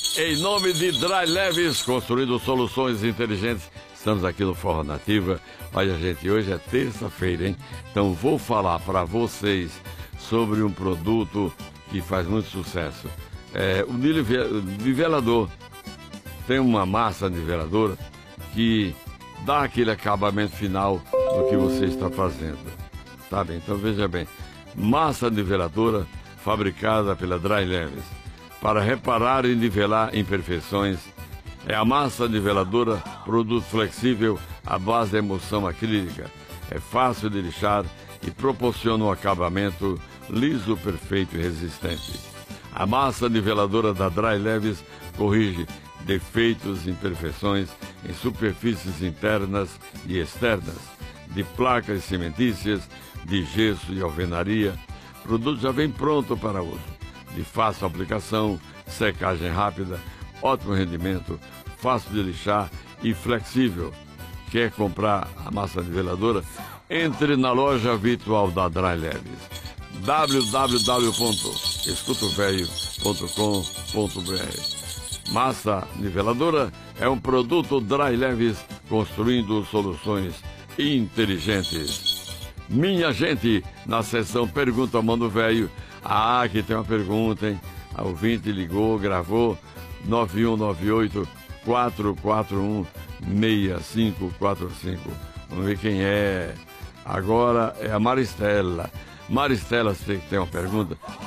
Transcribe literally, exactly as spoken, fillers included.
Em nome de Dry Leves, construindo soluções inteligentes, estamos aqui no Forró Nativa. Olha, gente, hoje é terça-feira, hein? Então vou falar para vocês sobre um produto que faz muito sucesso. É, o nivelador. Tem uma massa niveladora que dá aquele acabamento final do que você está fazendo. Tá bem? Então veja bem. Massa niveladora fabricada pela Dry Leves para reparar e nivelar imperfeições. É a massa niveladora, produto flexível à base de emulsão acrílica. É fácil de lixar e proporciona um acabamento liso, perfeito e resistente. A massa niveladora da Dry Leves corrige defeitos e imperfeições em superfícies internas e externas, de placas cimentícias, de gesso e alvenaria. O produto já vem pronto para uso. De fácil aplicação, secagem rápida, ótimo rendimento, fácil de lixar e flexível. Quer comprar a massa niveladora? Entre na loja virtual da Dry Leves, w w w ponto escuto velho ponto com ponto b r. Massa niveladora é um produto Dry Leves, construindo soluções inteligentes. Minha gente, na seção Pergunta ao Mano Velho, ah, aqui tem uma pergunta, hein? A ouvinte ligou, gravou, nove um nove oito, quatro quatro um, seis cinco quatro cinco. Vamos ver quem é. Agora é a Maristela. Maristela, você que tem uma pergunta,